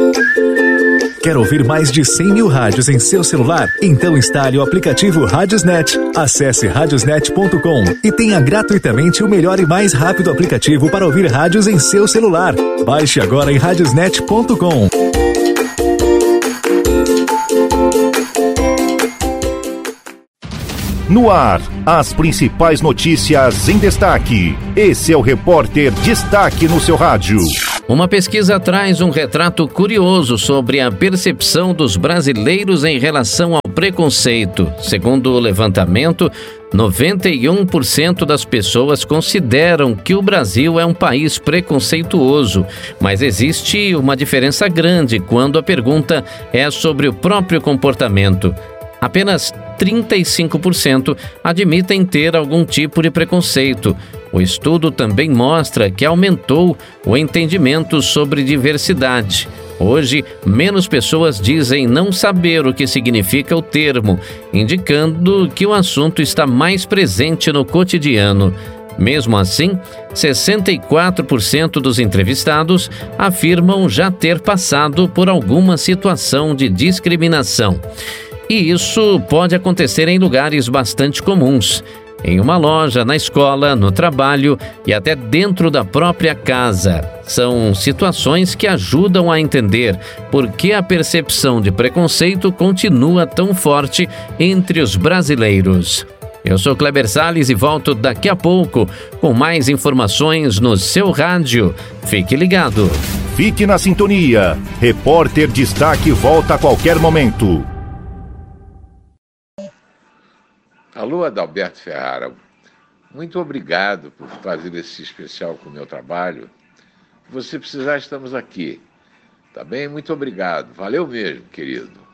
Quer ouvir mais de 100 mil rádios em seu celular? Então instale o aplicativo Radiosnet. Acesse radiosnet.com e tenha gratuitamente o melhor e mais rápido aplicativo para ouvir rádios em seu celular. Baixe agora em radiosnet.com. No ar, as principais notícias em destaque. Esse é o Repórter Destaque no seu rádio. Uma pesquisa traz um retrato curioso sobre a percepção dos brasileiros em relação ao preconceito. Segundo o levantamento, 91% das pessoas consideram que o Brasil é um país preconceituoso, mas existe uma diferença grande quando a pergunta é sobre o próprio comportamento. Apenas 35% admitem ter algum tipo de preconceito. O estudo também mostra que aumentou o entendimento sobre diversidade. Hoje, menos pessoas dizem não saber o que significa o termo, indicando que o assunto está mais presente no cotidiano. Mesmo assim, 64% dos entrevistados afirmam já ter passado por alguma situação de discriminação. E isso pode acontecer em lugares bastante comuns, em uma loja, na escola, no trabalho e até dentro da própria casa. São situações que ajudam a entender por que a percepção de preconceito continua tão forte entre os brasileiros. Eu sou Kleber Salles e volto daqui a pouco com mais informações no seu rádio. Fique ligado. Fique na sintonia. Repórter Destaque volta a qualquer momento. Alô, Adalberto Ferrara, muito obrigado por fazer esse especial com o meu trabalho. Se você precisar, estamos aqui. Tá bem? Muito obrigado. Valeu mesmo, querido.